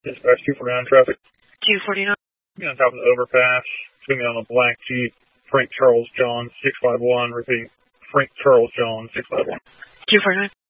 Dispatch 249 traffic. 249. On top of the overpass, swinging on a black Jeep, Frank Charles John 651, repeating, Frank Charles John 651. 249.